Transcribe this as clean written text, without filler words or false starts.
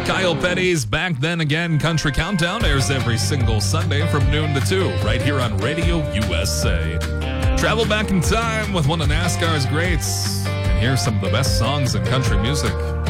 Kyle Petty's Back Then Again Country Countdown airs every single Sunday from noon to 2, right here on Radio USA. Travel back in time with one of NASCAR's greats, and hear some of the best songs in country music.